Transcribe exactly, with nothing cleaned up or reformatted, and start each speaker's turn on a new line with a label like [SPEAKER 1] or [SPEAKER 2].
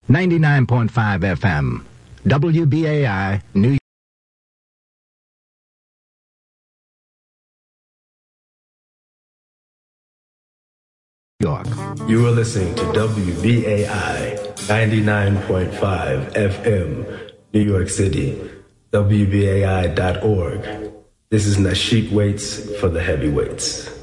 [SPEAKER 1] ninety-nine point five F M, W B A I, New York.
[SPEAKER 2] You are listening to W B A I ninety-nine point five F M, New York City, W B A I dot org. This is Nasheek Waits for the Heavyweights.